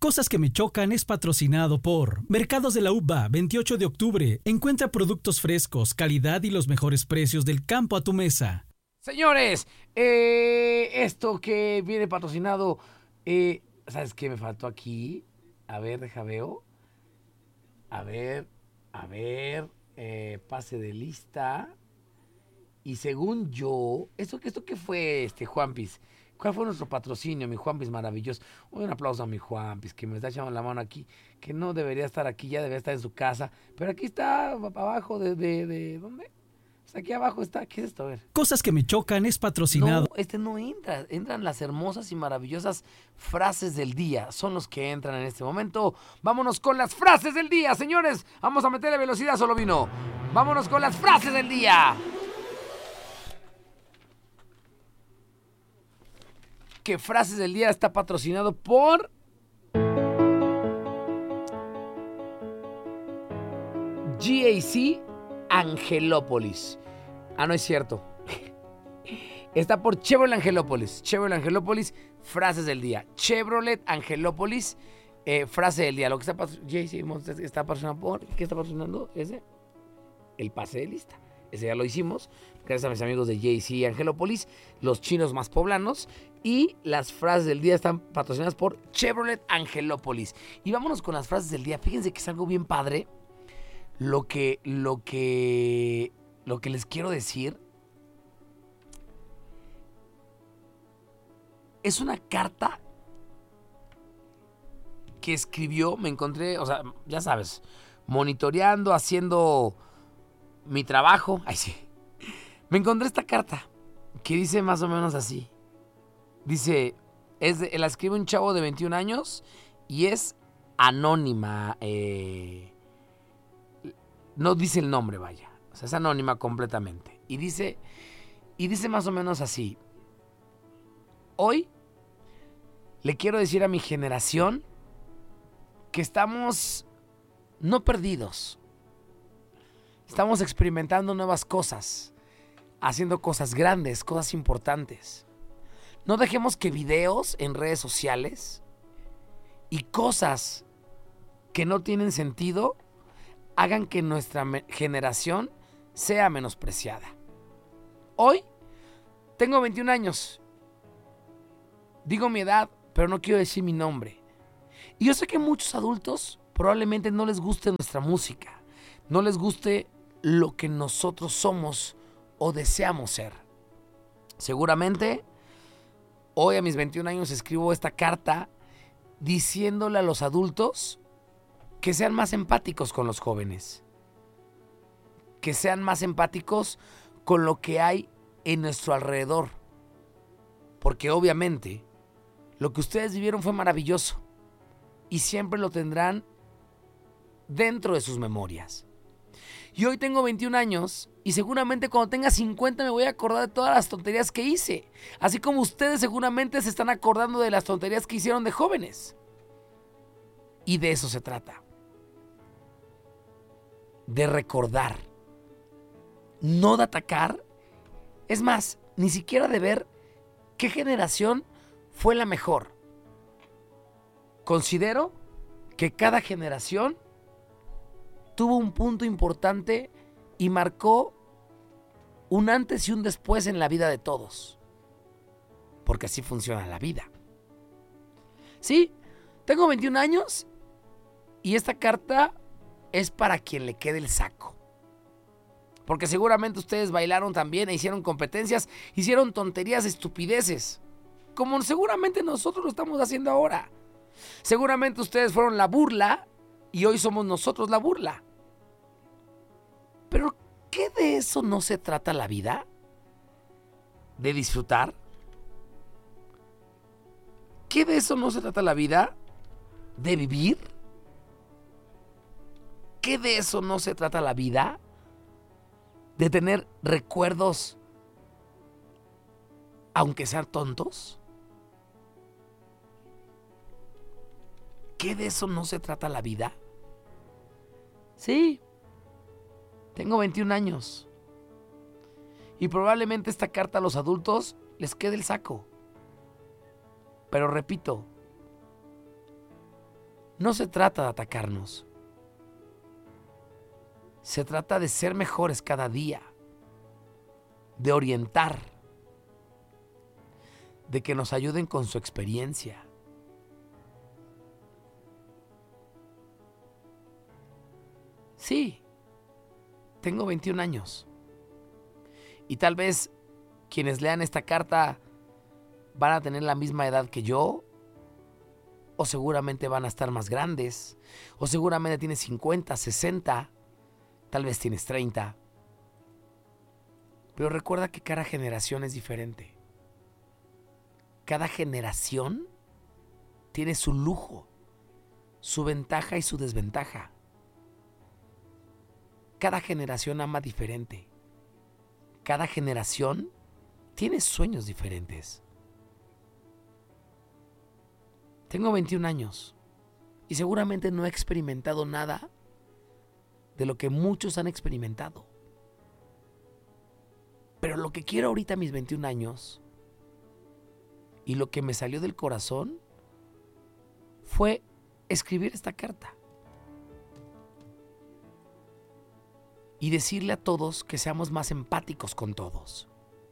Cosas que me chocan es patrocinado por Mercados de la Uva, 28 de octubre. Encuentra productos frescos, calidad y los mejores precios del campo a tu mesa. Señores, esto que viene patrocinado, ¿sabes qué me faltó aquí? A ver, deja veo. A ver, pase de lista. Y según yo, ¿esto qué fue, Juanpis? ¿Cuál fue nuestro patrocinio, mi Juanpis maravilloso? Un aplauso a mi Juanpis, que me está echando la mano aquí, que no debería estar aquí, ya debería estar en su casa. Pero aquí está, abajo de ¿dónde? Pues aquí abajo está, ¿qué es esto? A ver. Cosas que me chocan es patrocinado. No, no entra. Entran las hermosas y maravillosas frases del día. Son los que entran en este momento. Vámonos con las frases del día, señores. Vamos a meterle velocidad, solo vino. Vámonos con las frases del día. Que frases del día está patrocinado por GAC Angelópolis. Ah, no es cierto. Está por Chevrolet Angelópolis. Chevrolet Angelópolis, frases del día. Chevrolet Angelópolis, frase del día. Lo que está patrocinado por... ¿Qué está patrocinando ese? El pase de lista. Ese ya lo hicimos. Gracias a mis amigos de JC Angelópolis, los chinos más poblanos. Y las frases del día están patrocinadas por Chevrolet Angelópolis. Y vámonos con las frases del día. Fíjense que es algo bien padre. Lo que les quiero decir es una carta que escribió, me encontré, o sea, ya sabes, monitoreando, haciendo mi trabajo. Ay, sí. Me encontré esta carta que dice más o menos así. Dice, la escribe un chavo de 21 años y es anónima. No dice el nombre, vaya. O sea, es anónima completamente. Y dice más o menos así. Hoy le quiero decir a mi generación que estamos no perdidos. Estamos experimentando nuevas cosas, haciendo cosas grandes, cosas importantes. No dejemos que videos en redes sociales y cosas que no tienen sentido hagan que nuestra generación sea menospreciada. Hoy tengo 21 años. Digo mi edad, pero no quiero decir mi nombre. Y yo sé que muchos adultos probablemente no les guste nuestra música, no les guste lo que nosotros somos o deseamos ser. Seguramente hoy a mis 21 años escribo esta carta diciéndole a los adultos que sean más empáticos con los jóvenes, que sean más empáticos con lo que hay en nuestro alrededor, porque obviamente lo que ustedes vivieron fue maravilloso y siempre lo tendrán dentro de sus memorias. Y hoy tengo 21 años y seguramente cuando tenga 50 me voy a acordar de todas las tonterías que hice, así como ustedes seguramente se están acordando de las tonterías que hicieron de jóvenes. Y de eso se trata. De recordar, no de atacar, es más, ni siquiera de ver qué generación fue la mejor. Considero que cada generación tuvo un punto importante y marcó un antes y un después en la vida de todos, porque así funciona la vida. Sí, tengo 21 años y esta carta es para quien le quede el saco. Porque seguramente ustedes bailaron también e hicieron competencias, hicieron tonterías, estupideces, como seguramente nosotros lo estamos haciendo ahora. Seguramente ustedes fueron la burla y hoy somos nosotros la burla. Pero ¿qué de eso no se trata la vida? ¿De disfrutar? ¿Qué de eso no se trata la vida? ¿De vivir? ¿Qué de eso no se trata la vida? ¿De tener recuerdos, aunque sean tontos? ¿Qué de eso no se trata la vida? Sí, tengo 21 años. Y probablemente esta carta a los adultos les quede el saco. Pero repito, No se trata de atacarnos. Se trata de ser mejores cada día, de orientar, de que nos ayuden con su experiencia. Sí, tengo 21 años. Y tal vez quienes lean esta carta van a tener la misma edad que yo, o seguramente van a estar más grandes, o seguramente tienes 50, 60, tal vez tienes 30. Pero recuerda que cada generación es diferente. Cada generación tiene su lujo, su ventaja y su desventaja. Cada generación ama diferente. Cada generación tiene sueños diferentes. Tengo 21 años y seguramente no he experimentado nada de lo que muchos han experimentado. Pero lo que quiero ahorita a mis 21 años y lo que me salió del corazón fue escribir esta carta y decirle a todos que seamos más empáticos con todos.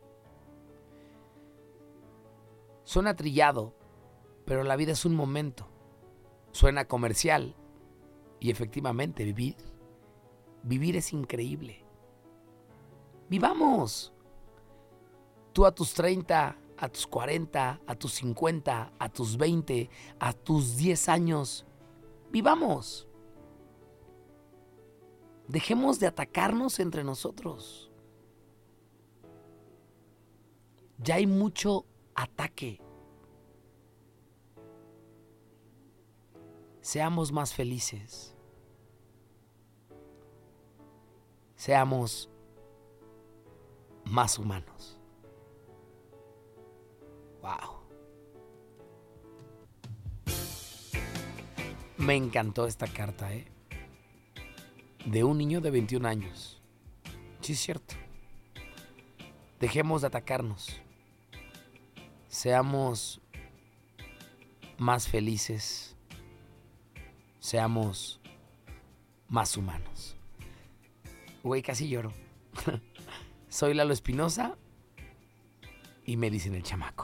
Suena trillado, pero la vida es un momento. Suena comercial y efectivamente vivir es increíble. ¡Vivamos! Tú a tus 30, a tus 40, a tus 50, a tus 20, a tus 10 años. ¡Vivamos! Dejemos de atacarnos entre nosotros. Ya hay mucho ataque. Seamos más felices. Seamos más humanos. Wow. Me encantó esta carta, de un niño de 21 años. Sí, es cierto. Dejemos de atacarnos. Seamos más felices. Seamos más humanos. Güey, casi lloro. Soy Lalo Espinosa y me dicen el chamaco.